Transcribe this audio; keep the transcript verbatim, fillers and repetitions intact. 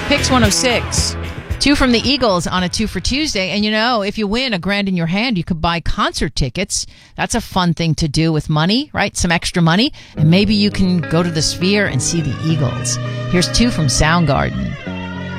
Picks one oh six. Two from the Eagles on a two for Tuesday. And, you know, if you win a grand in your hand, you could buy concert tickets. That's a fun thing to do with money, right? Some extra money. And maybe you can go to the Sphere and see the Eagles. Here's two from Soundgarden.